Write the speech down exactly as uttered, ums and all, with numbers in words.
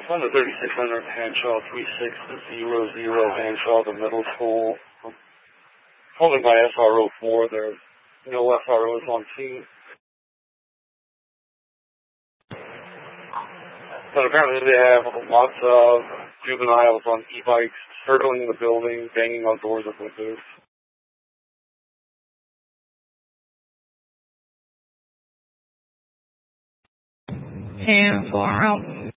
On the thirty-six hundred Hanshaw three six zero zero Hanshaw, the middle school. Holding by S R O four, there's no S R Os on scene. But apparently they have lots of juveniles on e-bikes circling the building, banging on doors and windows. And far out.